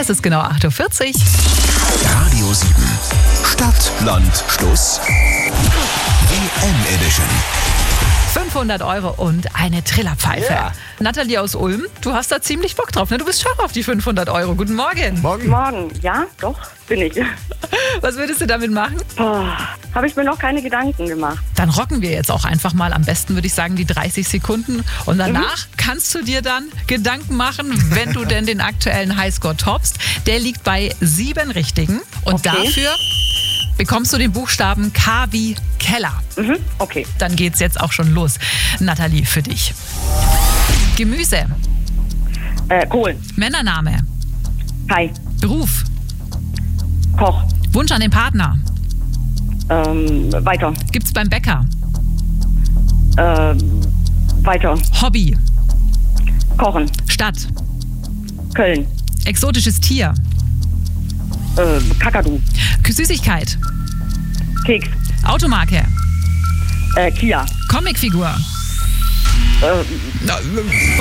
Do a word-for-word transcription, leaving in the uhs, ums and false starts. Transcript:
Es ist genau acht Uhr vierzig. Radio sieben. Stadt, Land, Fluss. W M Edition. fünfhundert Euro und eine Trillerpfeife. Ja. Nathalie aus Ulm, du hast da ziemlich Bock drauf, ne? Du bist scharf auf die fünfhundert Euro. Guten Morgen. Morgen. Morgen, ja, doch, bin ich. Was würdest du damit machen? Habe ich mir noch keine Gedanken gemacht. Dann rocken wir jetzt auch einfach mal am besten, würde ich sagen, die dreißig Sekunden. Und danach kannst du dir dann Gedanken machen, wenn du denn den aktuellen Highscore toppst. Der liegt bei sieben Richtigen. Und Okay. dafür bekommst du den Buchstaben K wie Keller. Mhm, okay. Dann geht's jetzt auch schon los. Nathalie, für dich. Gemüse, Äh, Kohl, Männername, Kai, Beruf, Koch, Wunsch an den Partner, ähm, weiter, gibt's beim Bäcker, ähm, weiter, Hobby, Kochen, Stadt, Köln, exotisches Tier, äh, Kakadu, Süßigkeit, Keks, Automarke, äh, Kia, Comicfigur. äh,